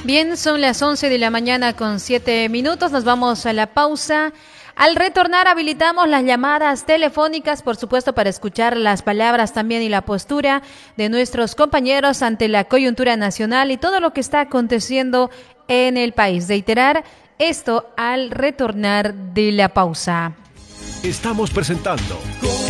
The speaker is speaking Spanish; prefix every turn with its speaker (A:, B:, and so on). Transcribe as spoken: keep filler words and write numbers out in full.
A: Bien, son las once de la mañana con siete minutos. Nos vamos a la pausa. Al retornar habilitamos las llamadas telefónicas, por supuesto, para escuchar las palabras también y la postura de nuestros compañeros ante la coyuntura nacional y todo lo que está aconteciendo en el país. Reiterar esto al retornar de la pausa.
B: Estamos presentando